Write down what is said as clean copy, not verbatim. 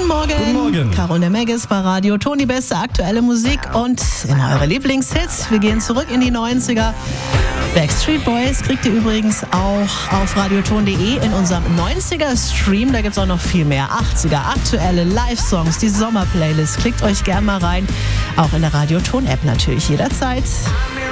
Guten Morgen. Guten Morgen. Caro und der Maggis bei Radio Ton, die beste aktuelle Musik und immer eure Lieblingshits. Wir gehen zurück in die 90er. Backstreet Boys kriegt ihr übrigens auch auf radioton.de in unserem 90er-Stream. Da gibt es auch noch viel mehr. 80er, aktuelle Live-Songs, die Sommer-Playlist. Klickt euch gern mal rein. Auch in der Radioton-App natürlich jederzeit.